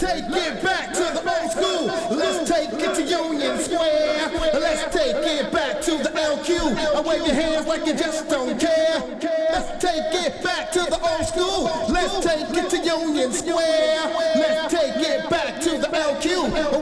take it back to the old school. Let's take it to Union Square. Let's take it back to the LQ. Wave your hands like you just don't care. Let's take it back to the old school. Let's take it to Union Square. Let's take it back to the LQ.